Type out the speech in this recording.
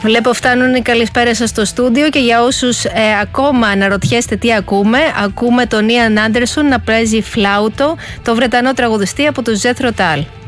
Βλέπω φτάνουν οι καλησπέρες σας στο στούντιο και για όσους ακόμα αναρωτιέστε τι ακούμε τον Ιαν Άντερσον να παίζει φλάουτο, το Βρετανό τραγουδιστή από τους Jethro Tull.